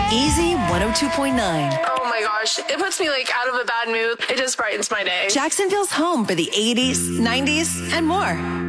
Easy 102.9. Oh my gosh, it puts me like out of a bad mood. It just brightens my day. Jacksonville's home for the 80s, 90s, and more.